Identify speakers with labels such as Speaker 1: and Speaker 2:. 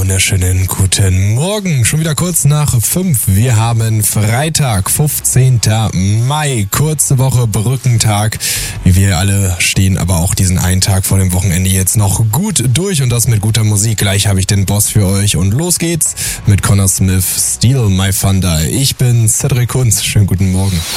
Speaker 1: wunderschönen guten Morgen. Schon wieder kurz nach 5. Wir haben Freitag, 15. Mai. Kurze Woche, Brückentag. Wie wir alle stehen aber auch diesen einen Tag vor dem Wochenende jetzt noch gut durch und das mit guter Musik. Gleich habe ich den Boss für euch und los geht's mit Connor Smith, Steal My Thunder. Ich bin Cedric Kunz. Schönen guten Morgen.